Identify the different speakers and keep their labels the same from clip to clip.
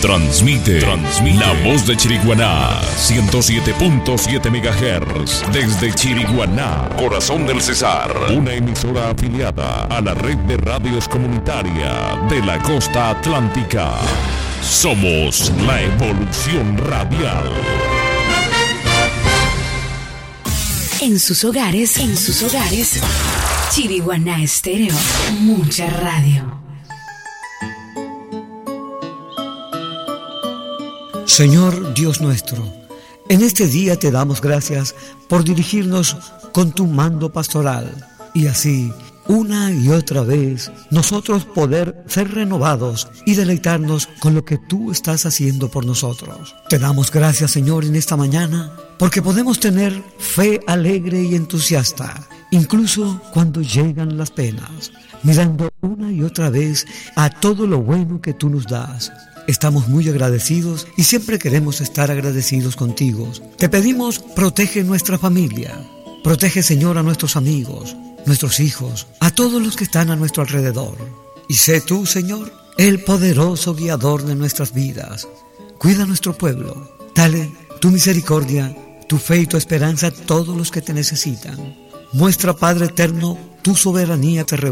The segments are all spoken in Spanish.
Speaker 1: Transmite La Voz de Chiriguaná, 107.7 MHz, desde Chiriguaná, corazón del Cesar, una emisora afiliada a la red de radios comunitaria de la costa atlántica. Somos la evolución radial.
Speaker 2: En sus hogares, Chiriguaná Estéreo, mucha radio.
Speaker 3: Señor Dios nuestro, en este día te damos gracias por dirigirnos con tu mando pastoral y así, una y otra vez, nosotros poder ser renovados y deleitarnos con lo que tú estás haciendo por nosotros. Te damos gracias, Señor, en esta mañana, porque podemos tener fe alegre y entusiasta, incluso cuando llegan las penas, mirando una y otra vez a todo lo bueno que tú nos das. Estamos muy agradecidos y siempre queremos estar agradecidos contigo. Te pedimos, protege nuestra familia, protege, Señor, a nuestros amigos, nuestros hijos, a todos los que están a nuestro alrededor. Y sé tú, Señor, el poderoso guiador de nuestras vidas. Cuida a nuestro pueblo. Dale tu misericordia, tu fe y tu esperanza a todos los que te necesitan. Muestra, Padre eterno, tu soberanía, este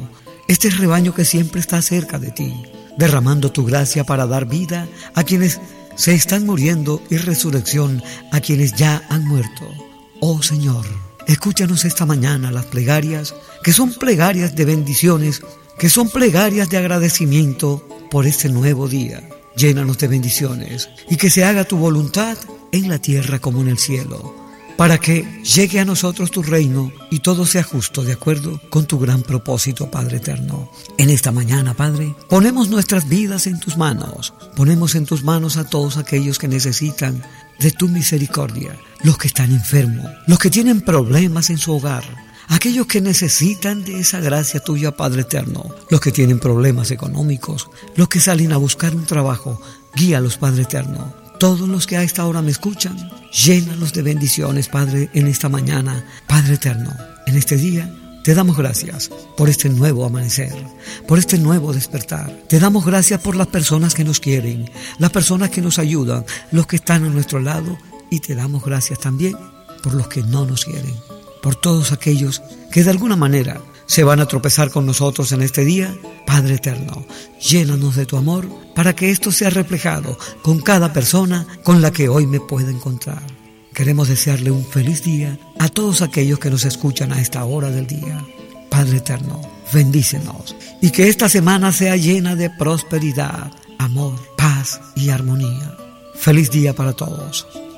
Speaker 3: rebaño que siempre está cerca de ti, derramando tu gracia para dar vida a quienes se están muriendo y resurrección a quienes ya han muerto. Oh Señor, escúchanos esta mañana las plegarias, que son plegarias de bendiciones, que son plegarias de agradecimiento por este nuevo día. Llénanos de bendiciones y que se haga tu voluntad en la tierra como en el cielo, para que llegue a nosotros tu reino y todo sea justo de acuerdo con tu gran propósito, Padre eterno. En esta mañana, Padre, ponemos nuestras vidas en tus manos. Ponemos en tus manos a todos aquellos que necesitan de tu misericordia, los que están enfermos, los que tienen problemas en su hogar, aquellos que necesitan de esa gracia tuya, Padre eterno, los que tienen problemas económicos, los que salen a buscar un trabajo, guíalos, Padre eterno. Todos los que a esta hora me escuchan, llénalos de bendiciones, Padre, en esta mañana. Padre eterno, en este día te damos gracias por este nuevo amanecer, por este nuevo despertar. Te damos gracias por las personas que nos quieren, las personas que nos ayudan, los que están a nuestro lado, y te damos gracias también por los que no nos quieren, por todos aquellos que de alguna manera se van a tropezar con nosotros en este día. Padre eterno, llénanos de tu amor para que esto sea reflejado con cada persona con la que hoy me pueda encontrar. Queremos desearle un feliz día a todos aquellos que nos escuchan a esta hora del día. Padre eterno, bendícenos y que esta semana sea llena de prosperidad, amor, paz y armonía. Feliz día para todos.